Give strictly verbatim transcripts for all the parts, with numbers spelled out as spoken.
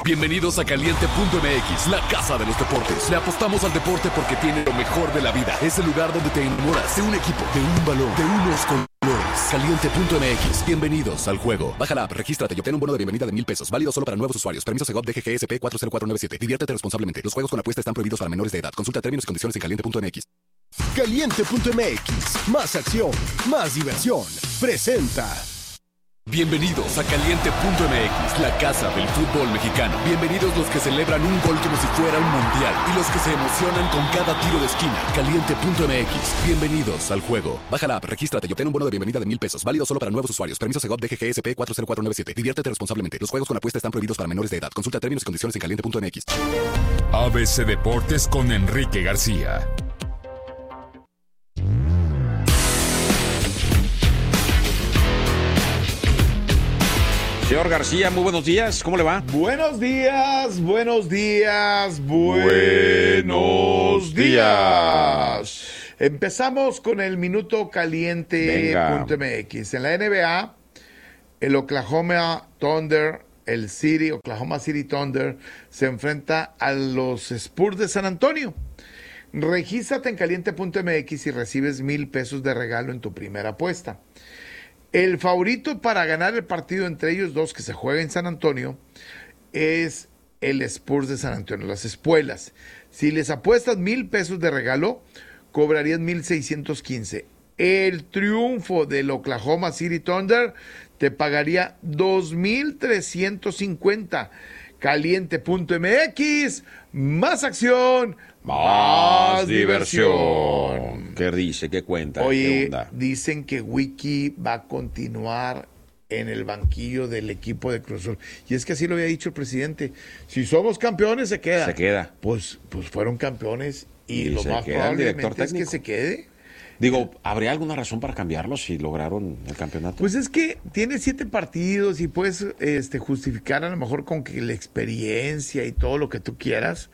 Bienvenidos a Caliente punto M X, la casa de los deportes. Le apostamos al deporte porque tiene lo mejor de la vida. Es el lugar donde te enamoras de un equipo, de un balón, de unos colores. Caliente punto M X, bienvenidos al juego. Baja la app, regístrate y obtén un bono de bienvenida de mil pesos. Válido solo para nuevos usuarios. Permiso Segov D G G S P cuatro cero cuatro nueve siete. Diviértete responsablemente. Los juegos con apuesta están prohibidos para menores de edad. Consulta términos y condiciones en caliente punto M X. Caliente punto M X, más acción, más diversión. Presenta. Bienvenidos a Caliente punto M X, la casa del fútbol mexicano. Bienvenidos los que celebran un gol como si fuera un mundial y los que se emocionan con cada tiro de esquina. Caliente punto M X, bienvenidos al juego. Baja la app, regístrate y obtén un bono de bienvenida de mil pesos. Válido solo para nuevos usuarios. Permiso Segov D G G S P cuatro cero cuatro nueve siete. Diviértete responsablemente. Los juegos con apuesta están prohibidos para menores de edad. Consulta términos y condiciones en caliente punto M X. A B C Deportes con Enrique García. Señor García, muy buenos días, ¿cómo le va? Buenos días, buenos días, buenos días. Empezamos con el minuto caliente punto M X. En la N B A, el Oklahoma Thunder, el City, Oklahoma City Thunder, se enfrenta a los Spurs de San Antonio. Regístrate en caliente punto M X y recibes mil pesos de regalo en tu primera apuesta. El favorito para ganar el partido entre ellos dos que se juega en San Antonio es el Spurs de San Antonio, las espuelas. Si les apuestas mil pesos de regalo, cobrarías mil seiscientos quince. El triunfo del Oklahoma City Thunder te pagaría dos mil trescientos cincuenta. Caliente punto M X, más acción, más, más diversión. diversión. ¿Qué dice? ¿Qué cuenta? Oye, ¿Qué onda? Dicen que Wiki va a continuar en el banquillo del equipo de Cruz Azul. Y es que así lo había dicho el presidente. Si somos campeones, se queda. Se queda. Pues, pues fueron campeones y, Y lo se más queda el probablemente director es que técnico. se quede. Digo, ¿habría alguna razón para cambiarlo si lograron el campeonato? Pues es que tiene siete partidos y puedes este, justificar a lo mejor con que la experiencia y todo lo que tú quieras.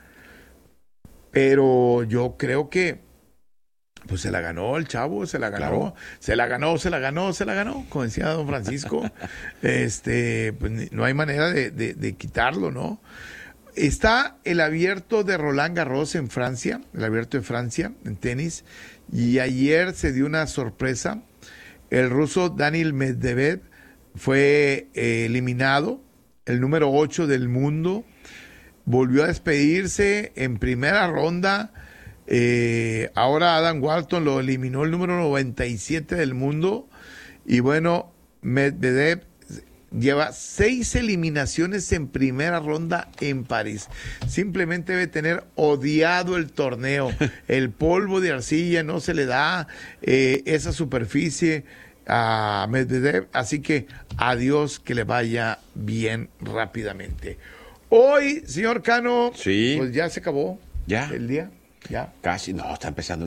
Pero yo creo que pues se la ganó el chavo, se la ganó, Claro. se la ganó, se la ganó, se la ganó, como decía don Francisco. este, pues no hay manera de, de, de quitarlo, ¿no? Está el abierto de Roland Garros en Francia, el abierto de Francia en tenis, y ayer se dio una sorpresa. El ruso Daniil Medvedev fue eh, eliminado, el número ocho del mundo, volvió a despedirse en primera ronda. Eh, ahora Adam Walton lo eliminó, el número noventa y siete del mundo, y bueno, Medvedev lleva seis eliminaciones en primera ronda en París. Simplemente debe tener odiado el torneo. El polvo de arcilla no se le da eh, esa superficie a Medvedev, así que adiós, que le vaya bien rápidamente. Hoy, señor Cano, Sí. pues ya se acabó Ya. el día. Ya. Casi, no, está empezando